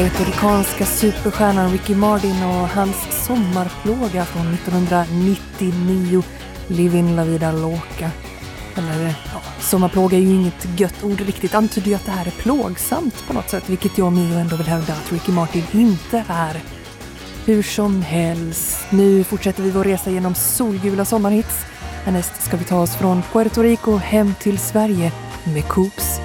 Puertoricanska superstjärnan Ricky Martin och hans sommarplåga från 1999, Livin La Vida Loca. Eller, ja, sommarplåga är ju inget gött ord riktigt, antyder ju att det här är plågsamt på något sätt, vilket jag och Mio ändå vill hävda att Ricky Martin inte är. Hur som helst, nu fortsätter vi vår resa genom solgula sommarhits. Härnäst ska vi ta oss från Puerto Rico hem till Sverige med Coops